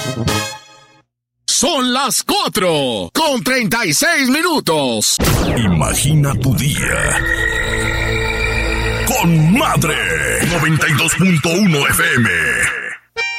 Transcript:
Son las 4:36. Imagina tu día con Madre 92.1 FM.